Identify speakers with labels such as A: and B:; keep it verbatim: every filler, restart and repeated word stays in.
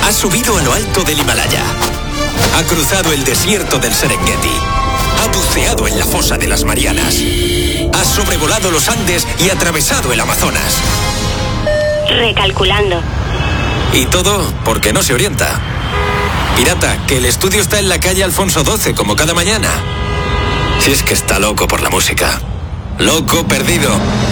A: Ha subido a lo alto del Himalaya. Ha cruzado el desierto del Serengeti. Ha buceado en la fosa de las Marianas. Ha sobrevolado los Andes y atravesado el Amazonas.
B: Recalculando.
A: Y todo porque no se orienta. Pirata, que el estudio está en la calle Alfonso doce, como cada mañana. Si es que está loco por la música. Loco perdido.